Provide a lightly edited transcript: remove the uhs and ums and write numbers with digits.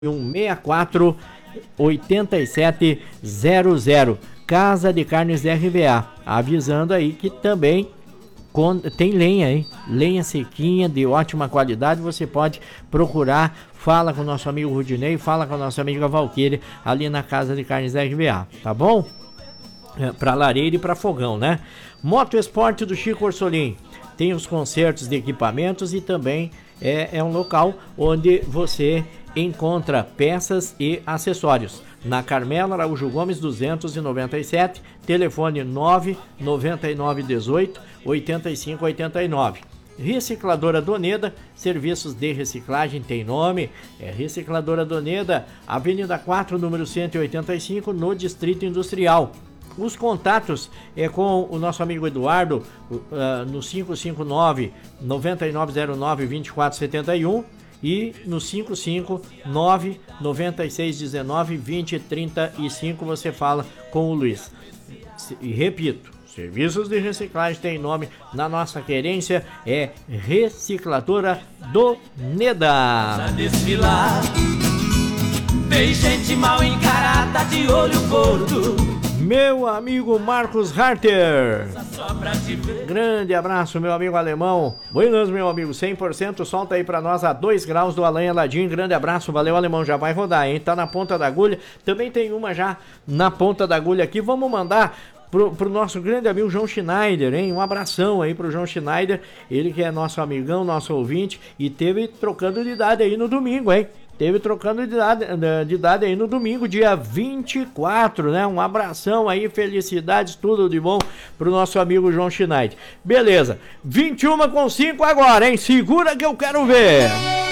64 8700. Casa de Carnes RVA, avisando aí que também tem lenha, hein? Lenha sequinha, de ótima qualidade, você pode procurar. Fala com o nosso amigo Rudinei, fala com a nossa amiga Valquíria, ali na Casa de Carnes RVA, tá bom? Para lareira e para fogão, né? Moto Esporte do Chico Orsolim, tem os concertos de equipamentos e também é um local onde você encontra peças e acessórios. Na Carmelo Araújo Gomes 297, telefone 99918 8589. Recicladora Doneda, serviços de reciclagem tem nome, é Recicladora Doneda, Avenida 4, número 185, no Distrito Industrial. Os contatos é com o nosso amigo Eduardo no 559-9909-2471 e no 559-9619-2035 você fala com o Luiz. E repito, serviços de reciclagem tem nome, na nossa querência é Recicladora Doneda. Tem gente mal encarada de olho gordo. Meu amigo Marcos Harter, grande abraço, meu amigo alemão. Buenas, meu amigo, 100%, solta aí pra nós a 2 graus do Alain Aladim. Grande abraço, valeu, alemão, já vai rodar, hein? Tá na ponta da agulha, também tem uma já na ponta da agulha aqui. Vamos mandar pro nosso grande amigo João Schneider, hein? Um abração aí pro João Schneider, ele que é nosso amigão, nosso ouvinte, e teve trocando de idade aí no domingo, hein? Teve trocando de idade aí no domingo, dia 24, né? Um abração aí, felicidades, tudo de bom pro nosso amigo João Schneider. Beleza, 21:05 agora, hein? Segura que eu quero ver.